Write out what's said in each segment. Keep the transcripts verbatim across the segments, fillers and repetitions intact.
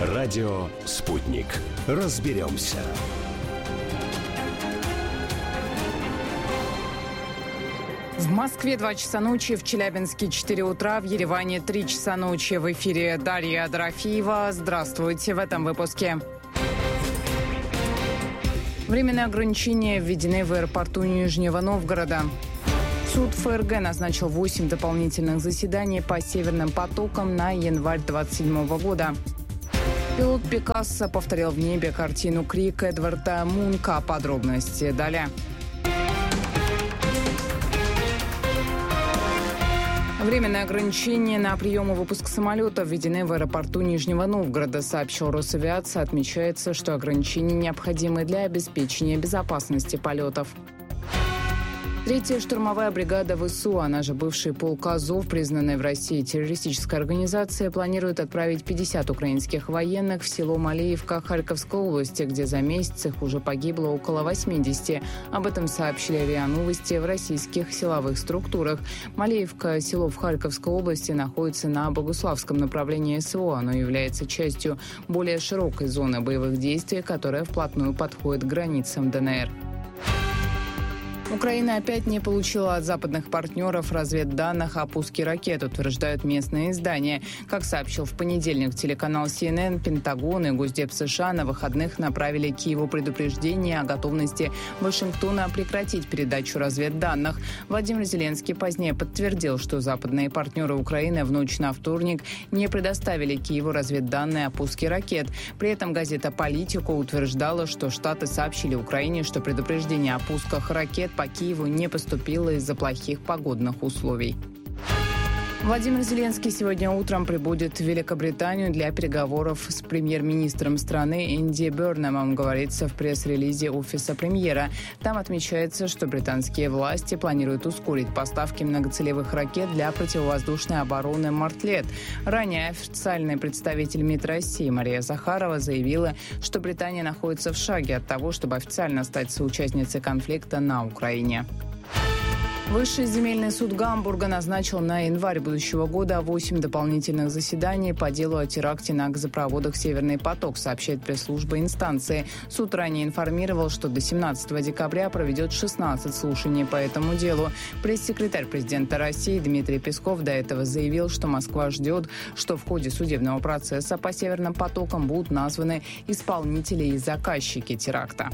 Радио «Спутник». Разберемся. В Москве два часа ночи, в Челябинске четыре утра, в Ереване три часа ночи. В эфире Дарья Дорофеева. Здравствуйте в этом выпуске. Временные ограничения введены в аэропорту Нижнего Новгорода. Суд ФРГ назначил восемь дополнительных заседаний по «Северным потокам» на январь двадцать седьмого года. Пилот Пикассо повторил в небе картину «Крик» Эдварда Мунка. Подробности далее. Временные ограничения на прием и выпуск самолетов введены в аэропорту Нижнего Новгорода, сообщил Росавиация. Отмечается, что ограничения необходимы для обеспечения безопасности полетов. Третья штурмовая бригада ВСУ, она же бывший полк Азов, признанная в России террористической организацией, планирует отправить пятьдесят украинских военных в село Малеевка Харьковской области, где за месяц их уже погибло около восьмидесяти. Об этом сообщили РИА Новости в российских силовых структурах. Малеевка, село в Харьковской области, находится на Богуславском направлении СВО. Оно является частью более широкой зоны боевых действий, которая вплотную подходит к границам ДНР. Украина опять не получила от западных партнеров разведданных о пуске ракет, утверждают местные издания. Как сообщил в понедельник телеканал Си Эн Эн, Пентагон и Госдеп США на выходных направили Киеву предупреждение о готовности Вашингтона прекратить передачу разведданных. Владимир Зеленский позднее подтвердил, что западные партнеры Украины в ночь на вторник не предоставили Киеву разведданные о пуске ракет. При этом газета «Политико» утверждала, что Штаты сообщили Украине, что предупреждение о пусках ракет по Киеву не поступило из-за плохих погодных условий. Владимир Зеленский сегодня утром прибудет в Великобританию для переговоров с премьер-министром страны Энди Бернэмом, говорится в пресс-релизе офиса премьера. Там отмечается, что британские власти планируют ускорить поставки многоцелевых ракет для противовоздушной обороны «Мартлет». Ранее официальный представитель МИД России Мария Захарова заявила, что Британия находится в шаге от того, чтобы официально стать соучастницей конфликта на Украине. Высший земельный суд Гамбурга назначил на январь будущего года восемь дополнительных заседаний по делу о теракте на газопроводах «Северный поток», сообщает пресс-служба инстанции. Суд ранее информировал, что до семнадцатого декабря проведет шестнадцать слушаний по этому делу. Пресс-секретарь президента России Дмитрий Песков до этого заявил, что Москва ждет, что в ходе судебного процесса по «Северным потокам» будут названы исполнители и заказчики теракта.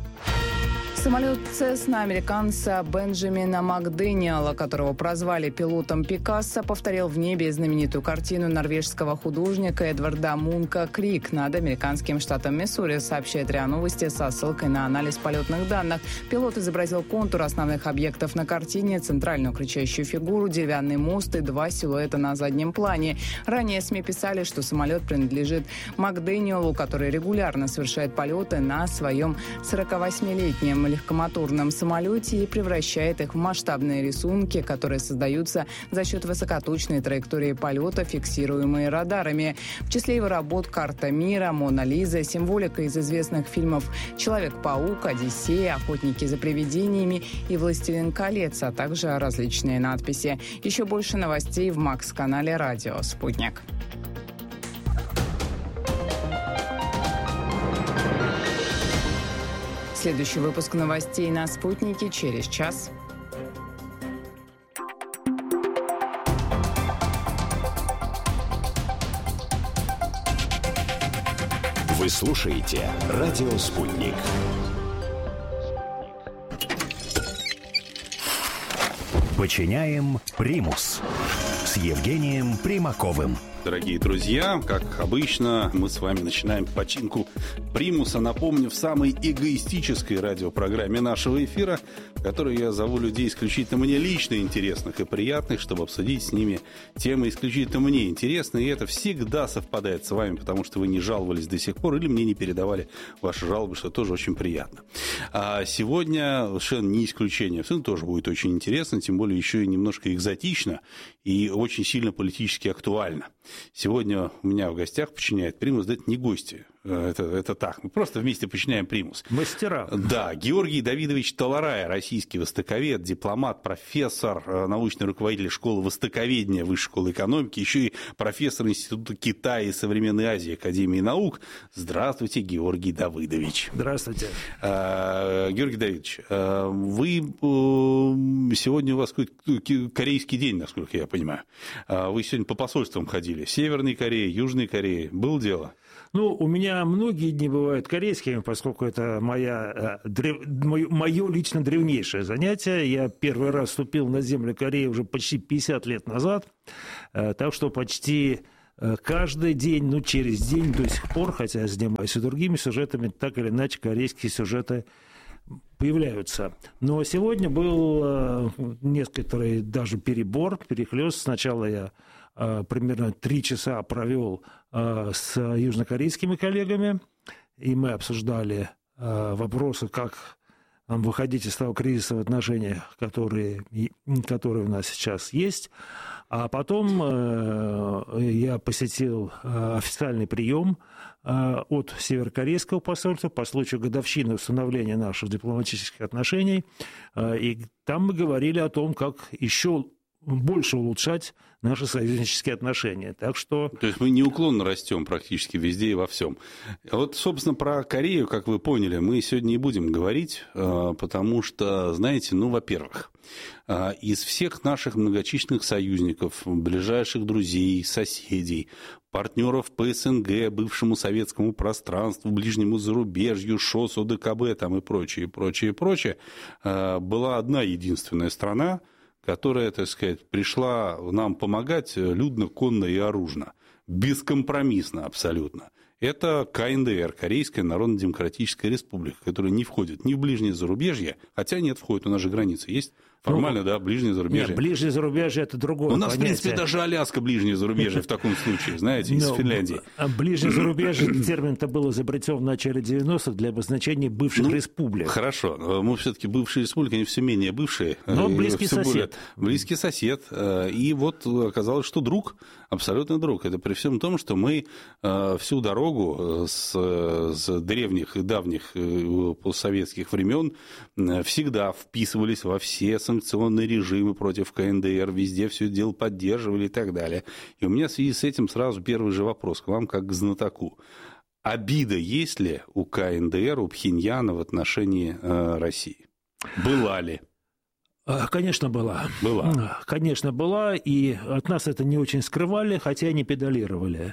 Самолет Цесна американца Бенджамина Макдэниела, которого прозвали пилотом Пикассо, повторил в небе знаменитую картину норвежского художника Эдварда Мунка «Крик» над американским штатом Миссури, сообщает РИА Новости со ссылкой на анализ полетных данных. Пилот изобразил контур основных объектов на картине, центральную кричащую фигуру, деревянный мост и два силуэта на заднем плане. Ранее СМИ писали, что самолет принадлежит Макдэниелу, который регулярно совершает полеты на своем сорокавосьмилетнем легкомоторном самолете и превращает их в масштабные рисунки, которые создаются за счет высокоточной траектории полета, фиксируемые радарами. В числе его работ «Карта мира», «Мона Лиза», символика из известных фильмов «Человек-паук», «Одиссея», «Охотники за привидениями» и «Властелин колец», а также различные надписи. Еще больше новостей в Макс-канале «Радио Спутник». Следующий выпуск новостей на «Спутнике» через час. Вы слушаете «Радио Спутник». Подчиняем примус с Евгением Примаковым. Дорогие друзья, как обычно, мы с вами начинаем починку примуса. Напомню, в самой эгоистической радиопрограмме нашего эфира, в которой я зову людей исключительно мне лично интересных и приятных, чтобы обсудить с ними темы исключительно мне интересные. И это всегда совпадает с вами, потому что вы не жаловались до сих пор или мне не передавали ваши жалобы, что тоже очень приятно. А сегодня совершенно не исключение. Все тоже будет очень интересно, тем более еще и немножко экзотично и очень сильно политически актуально. Сегодня у меня в гостях подчиняет примус, да это не гости, это, это так, мы просто вместе подчиняем примус. Мастера. Да, Георгий Давидович Таларай, российский востоковед, дипломат, профессор, научный руководитель школы востоковедения Высшей школы экономики, еще и профессор Института Китая и Современной Азии Академии наук. Здравствуйте, Георгий Давыдович. Здравствуйте. Георгий Давидович, вы сегодня у вас какой-то корейский день, насколько я понимаю. Вы сегодня по посольствам ходили. Северной Кореи, Южной Кореи. Было дело? Ну, у меня многие дни бывают корейскими, поскольку это моя, древ... мое лично древнейшее занятие. Я первый раз вступил на землю Кореи уже почти пятьдесят лет назад, так что почти каждый день, ну, через день до сих пор, хотя я занимаюсь и другими сюжетами, так или иначе корейские сюжеты появляются. Но сегодня был некоторый даже перебор, перехлёст. Сначала я примерно три часа провел с южнокорейскими коллегами, и мы обсуждали вопросы, как нам выходить из того кризиса в отношениях, которые, которые у нас сейчас есть. А потом я посетил официальный прием от северокорейского посольства по случаю годовщины установления наших дипломатических отношений. И там мы говорили о том, как еще больше улучшать наши союзнические отношения. Так что... То есть мы неуклонно растем практически везде и во всем. Вот, собственно, про Корею, как вы поняли, мы сегодня не будем говорить, потому что, знаете, ну, во-первых, из всех наших многочисленных союзников, ближайших друзей, соседей, партнеров по СНГ, бывшему советскому пространству, ближнему зарубежью, ШОС, ОДКБ там и прочее, прочее, прочее, была одна единственная страна, которая, так сказать, пришла нам помогать людно, конно и оружно, бескомпромиссно абсолютно. Это КНДР, Корейская Народно-Демократическая Республика, которая не входит ни в ближнее зарубежье, хотя нет, входит, у нас же граница есть. Формально, ну, да, ближнее зарубежье. Нет, ближнее зарубежье – это другое. У нас, понятие. в принципе, даже Аляска ближнее зарубежье в таком случае, знаете, из Финляндии. Ближнее зарубежье, термин-то был изобретен в начале девяностых для обозначения бывших ну, республик. Хорошо, мы все-таки бывшие республики, они все менее бывшие. Но близкий сосед. Близкий сосед. И вот оказалось, что друг, абсолютно друг. Это при всем том, что мы всю дорогу с, с древних и давних постсоветских времен всегда вписывались во все санкционные режимы против КНДР, везде все это дело поддерживали и так далее. И у меня в связи с этим сразу первый же вопрос к вам, как к знатоку. Обида есть ли у КНДР, у Пхеньяна в отношении э, России? Была ли? Конечно, была. Была. Конечно, была, и от нас это не очень скрывали, хотя и не педалировали.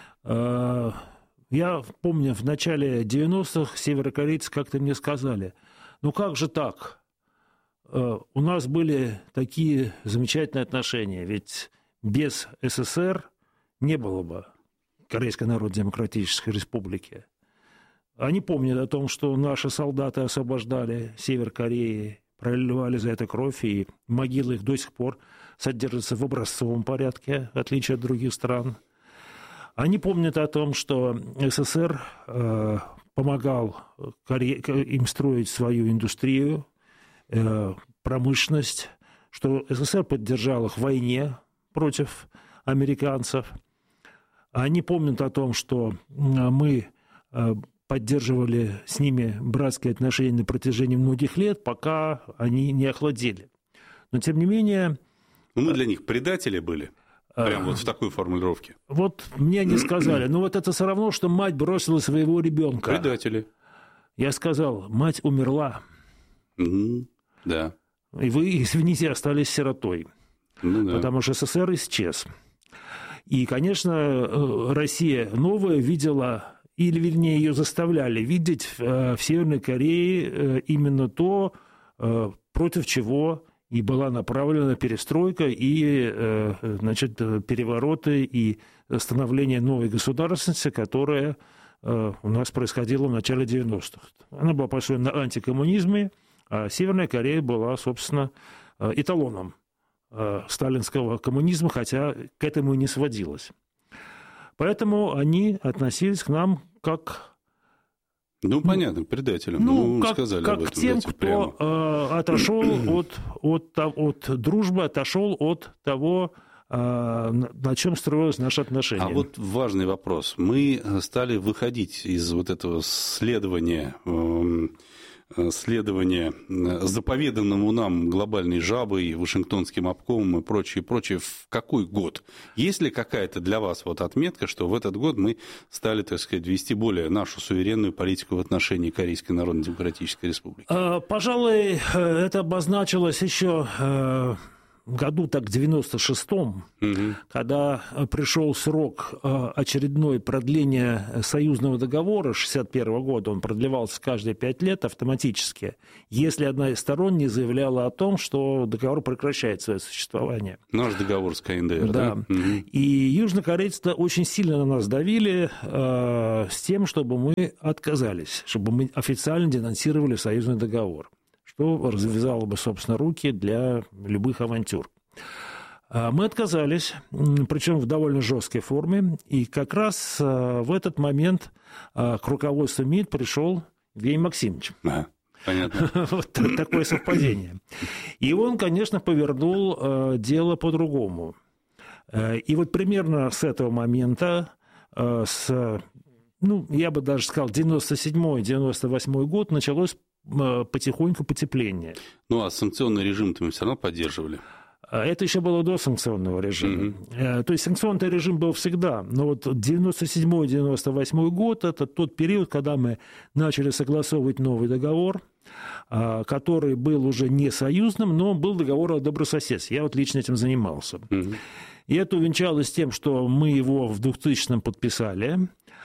Я помню, в начале девяностых северокорейцы как-то мне сказали, ну как же так? У нас были такие замечательные отношения, ведь без СССР не было бы Корейской Народно-Демократической Республики. Они помнят о том, что наши солдаты освобождали Север Кореи, проливали за это кровь, и могилы их до сих пор содержатся в образцовом порядке, в отличие от других стран. Они помнят о том, что СССР э, помогал Коре... им строить свою индустрию, промышленность, что СССР поддержал их в войне против американцев. Они помнят о том, что мы поддерживали с ними братские отношения на протяжении многих лет, пока они не охладели. Но, тем не менее... Ну, мы для них предатели были, прямо вот в такой формулировке. Вот мне они сказали, ну вот это все равно, что мать бросила своего ребенка. Предатели. Я сказал, мать умерла. Mm-hmm. Да. И вы, извините, остались сиротой. Ну, да. Потому что СССР исчез. И, конечно, Россия новая видела, или, вернее, ее заставляли видеть в Северной Корее именно то, против чего и была направлена перестройка и, значит, перевороты и становление новой государственности, которая у нас происходила в начале девяностых. Она была построена на антикоммунизме, а Северная Корея была, собственно, эталоном сталинского коммунизма, хотя к этому и не сводилось. Поэтому они относились к нам как... Ну, понятно, к предателям. Ну, ну как, сказали как об этом, к тем, кто э, отошел от, от, от дружбы, отошел от того на чем строилось наше отношение. А вот важный вопрос. Мы стали выходить из вот этого следования, следования заповеданному нам глобальной жабой, Вашингтонским обкомом и прочее, прочее. В какой год? Есть ли какая-то для вас вот отметка, что в этот год мы стали, так сказать, вести более нашу суверенную политику в отношении Корейской Народно-Демократической Республики? Пожалуй, это обозначилось еще году так в девяносто шестом, угу. когда пришел срок очередной продления союзного договора шестьдесят первого года, он продлевался каждые пять лет автоматически, если одна из сторон не заявляла о том, что договор прекращает свое существование. Наш договор с КНДР, да? Да. Угу. И южнокорейцы очень сильно на нас давили э, с тем, чтобы мы отказались, чтобы мы официально денонсировали союзный договор, что развязало бы, собственно, руки для любых авантюр. Мы отказались, причем в довольно жесткой форме, и как раз в этот момент к руководству МИД пришел Евгений Максимович. Ага, понятно. Вот такое совпадение. И он, конечно, повернул дело по-другому. И вот примерно с этого момента, с, ну, я бы даже сказал, девяносто седьмой — девяносто восьмой год началось потихоньку потепление. Ну, а санкционный режим-то мы все равно поддерживали. Это еще было до санкционного режима. Mm-hmm. То есть санкционный режим был всегда. Но вот девяносто седьмой — девяносто восьмой год – это тот период, когда мы начали согласовывать новый договор, который был уже не союзным, но был договор о добрососедстве. Я вот лично этим занимался. Mm-hmm. И это увенчалось тем, что мы его в двухтысячном подписали.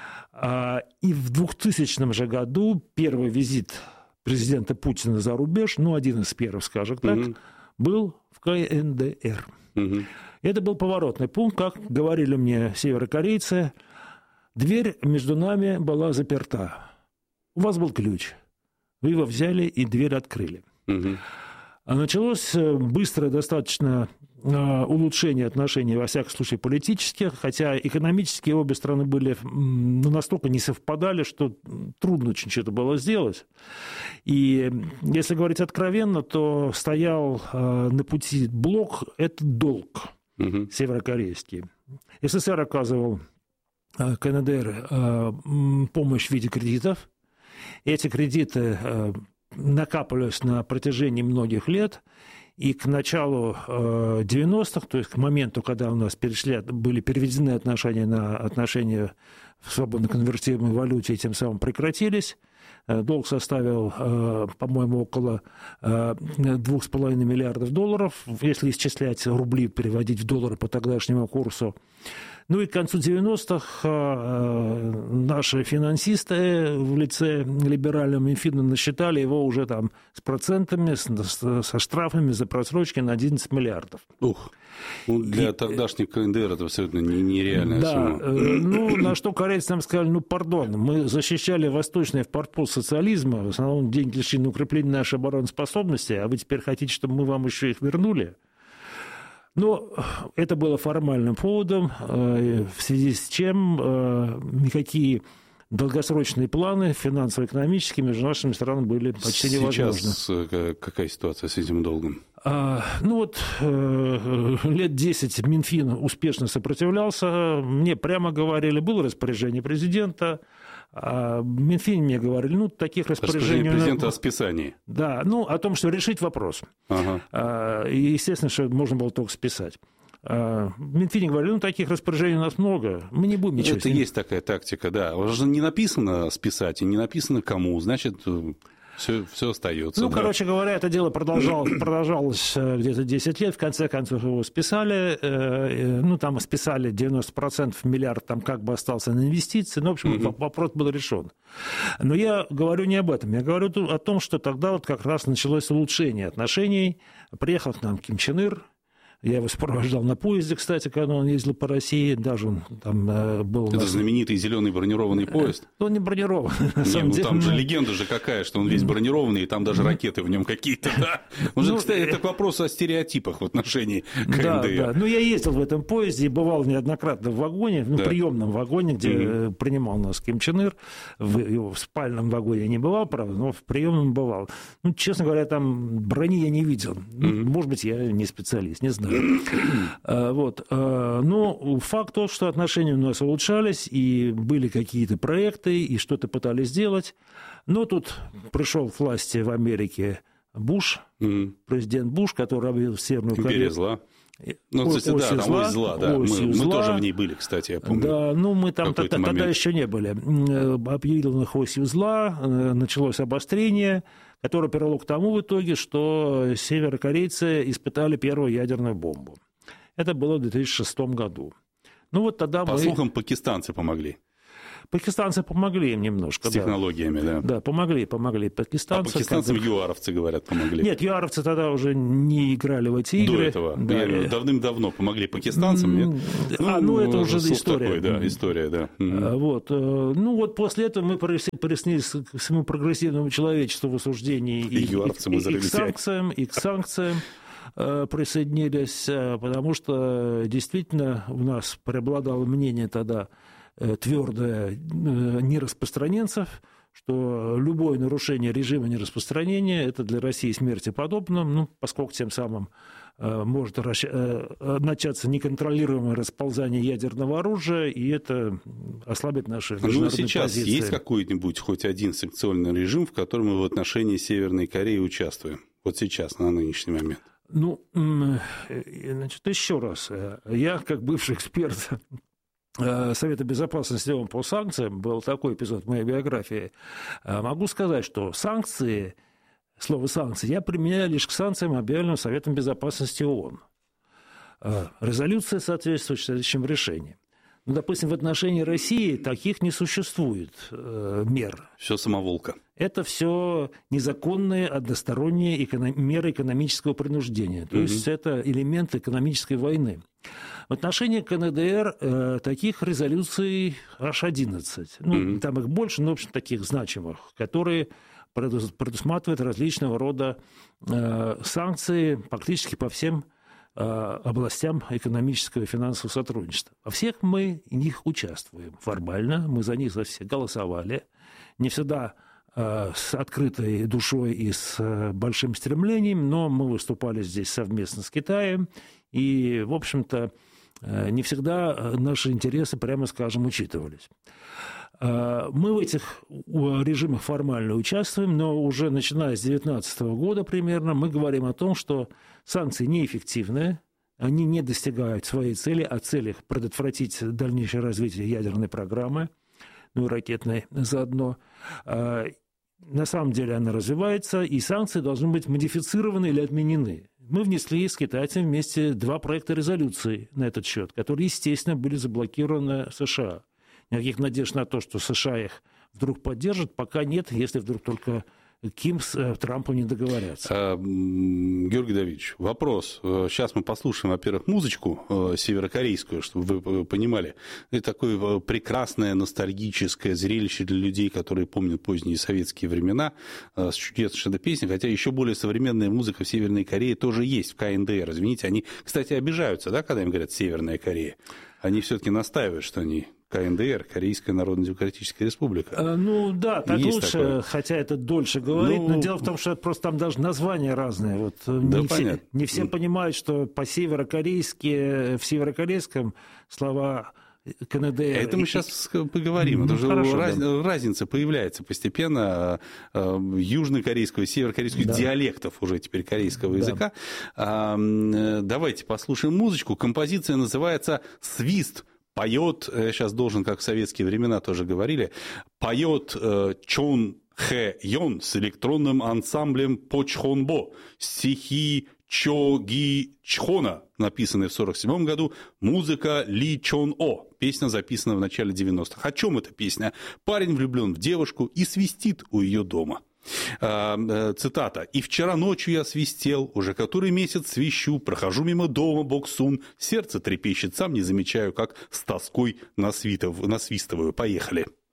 И в двухтысячном же году первый визит президента Путина за рубеж, ну, один из первых, скажем так, угу. был в КНДР. Угу. Это был поворотный пункт, как говорили мне северокорейцы, дверь между нами была заперта. У вас был ключ. Вы его взяли и дверь открыли. Угу. Началось быстрое достаточно улучшение отношений, во всяком случае, политических, хотя экономически обе страны были, ну, настолько не совпадали, что трудно очень что-то было сделать. И если говорить откровенно, то стоял на пути блок – это долг угу. северокорейский. СССР оказывал КНДР помощь в виде кредитов. Эти кредиты накапливались на протяжении многих лет, и к началу девяностых, то есть к моменту, когда у нас перешли, были переведены отношения на отношения в свободно конвертируемой валюте, и тем самым прекратились, долг составил, по-моему, около двух с половиной миллиардов долларов, если исчислять рубли, переводить в доллары по тогдашнему курсу. Ну и к концу девяностых наши финансисты в лице либерального Минфина насчитали его уже там с процентами, со штрафами за просрочки на одиннадцать миллиардов. Ух, ну для и, тогдашних КНДР это абсолютно нереальная да, сумма. Ну, на что корейцы нам сказали, ну, пардон, мы защищали восточный форпост социализма, в основном деньги шли на укрепление нашей обороноспособности, а вы теперь хотите, чтобы мы вам еще их вернули? Но это было формальным поводом, в связи с чем никакие долгосрочные планы финансово-экономические между нашими странами были почти невозможны. Сейчас какая ситуация с этим долгом? А, ну вот лет десять Минфин успешно сопротивлялся. Мне прямо говорили, было распоряжение президента. А Минфин мне говорили, ну, таких распоряжений... Распоряжение президента о списании. Да, ну, о том, что решить вопрос. Ага. И, естественно, что можно было только списать. Минфин говорили, ну, таких распоряжений у нас много, мы не будем ничего... Это есть такая тактика, да. Уже не написано списать, и не написано кому, значит... Все, все остается. Ну, да. короче говоря, это дело продолжалось, продолжалось где-то десять лет. В конце концов его списали. Ну, там списали девяносто процентов, миллиард там как бы остался на инвестиции. Ну, в общем, угу. вопрос был решен. Но я говорю не об этом. Я говорю о том, что тогда вот как раз началось улучшение отношений. Приехал к нам Ким Чен Ир. Я его сопровождал на поезде, кстати, когда он ездил по России, даже он там был... Это знаменитый зеленый бронированный поезд? Он не бронирован, на не, самом ну, деле. Там же легенда же какая, что он весь бронированный, и там даже ракеты в нем какие-то, да? Уже, ну, кстати, это вопрос о стереотипах в отношении КНДР. Да, да. Ну, я ездил в этом поезде и бывал неоднократно в вагоне, ну, да. приемном вагоне, где mm-hmm. принимал нас Ким Чен Ир. В его в спальном вагоне не бывал, правда, но в приемном бывал. Ну, честно говоря, там брони я не видел. Ну, mm-hmm. может быть, я не специалист, не знаю. Вот. Но факт тот, что отношения у нас улучшались, и были какие-то проекты, и что-то пытались сделать. Но тут пришел к власти в Америке Буш, mm-hmm. президент Буш, который объявил Северную Корею. Империя зла. Ну, кстати, да, там ось зла, да. Мы, мы тоже в ней были, кстати, я помню. Да, ну мы там тогда, тогда еще не были. Объявил их осью зла, началось обострение, которое привело к тому в итоге, что северокорейцы испытали первую ядерную бомбу. Это было в две тысячи шестом году. Ну, вот тогда По мы... слухам, пакистанцы помогли. Пакистанцы помогли им немножко. С да. технологиями, да. Да, помогли, помогли. Пакистанцы, а пакистанцам как... юаровцы, говорят, помогли. Нет, юаровцы тогда уже не играли в эти игры. До этого. Да. Я давным-давно помогли пакистанцам, нет? А, ну, ну это уже история. Такой, да, история, да. Угу. Вот. Ну, вот после этого мы приснились к всему прогрессивному человечеству в осуждении и, и, и, и к санкциям, и к санкциям присоединились, потому что действительно у нас преобладало мнение тогда твердое нераспространенцев, что любое нарушение режима нераспространения – это для России смерти подобно, ну, поскольку тем самым может начаться неконтролируемое расползание ядерного оружия, и это ослабит наши международные позиции. Ну, сейчас есть какой-нибудь хоть один санкционный режим, в котором мы в отношении Северной Кореи участвуем? Вот сейчас, на нынешний момент. Ну, значит, еще раз. Я, как бывший эксперт Совета Безопасности ООН по санкциям, был такой эпизод в моей биографии, могу сказать, что санкции, слово санкции, я применяю лишь к санкциям, объявленным Советом Безопасности ООН. Резолюция соответствует следующим решениям. Ну, допустим, в отношении России таких не существует э, мер. Все самоволка. Это все незаконные односторонние эконом... меры экономического принуждения. То mm-hmm. есть это элемент экономической войны. В отношении КНДР э, таких резолюций аж одиннадцать. Ну, mm-hmm. там их больше, но, в общем, таких значимых, которые предусматривают различного рода э, санкции практически по всем областям экономического и финансового сотрудничества. Во всех мы в них участвуем формально, мы за них за все голосовали, не всегда с открытой душой и с большим стремлением, но мы выступали здесь совместно с Китаем, и, в общем-то, не всегда наши интересы, прямо скажем, учитывались. Мы в этих режимах формально участвуем, но уже начиная с две тысячи девятнадцатого года примерно мы говорим о том, что санкции неэффективны, они не достигают своей цели, а цели предотвратить дальнейшее развитие ядерной программы, ну и ракетной заодно. На самом деле она развивается, и санкции должны быть модифицированы или отменены. Мы внесли с китайцами вместе два проекта резолюции на этот счет, которые, естественно, были заблокированы США. Никаких надежд на то, что США их вдруг поддержат, пока нет, если вдруг только Ким с Трампом не договорятся. А, Георгий Давидович, вопрос. Сейчас мы послушаем, во-первых, музычку северокорейскую, чтобы вы понимали. Это такое прекрасное ностальгическое зрелище для людей, которые помнят поздние советские времена, с чудесной песней, хотя еще более современная музыка в Северной Корее тоже есть, в КНДР. Извините, они, кстати, обижаются, да, когда им говорят «Северная Корея». Они все-таки настаивают, что они... КНДР, Корейская Народно-Демократическая Республика. А, ну да, так есть лучше, такое. Хотя это дольше говорить, ну, но дело в том, что просто там даже названия разные. Вот да, не, понятно. все, не все понимают, что по-северокорейски, в северокорейском слова КНДР... Это мы сейчас поговорим. Ну, это уже хорошо, раз, да. Разница появляется постепенно южнокорейского и северокорейского да. диалектов уже теперь корейского да. языка. Давайте послушаем музычку. Композиция называется «Свист». Поет, я сейчас должен, как в советские времена тоже говорили, поет э, Чон Хэ Йон с электронным ансамблем Почхонбо, стихи Чо Ги Чхона, написанные в сорок седьмом году, музыка Ли Чон О. Песня записана в начале девяностых. О чем эта песня? Парень влюблен в девушку и свистит у ее дома. Цитата. «И вчера ночью я свистел, уже который месяц свищу, прохожу мимо дома Боксун, сердце трепещет, сам не замечаю, как с тоской насвистываю. Поехали».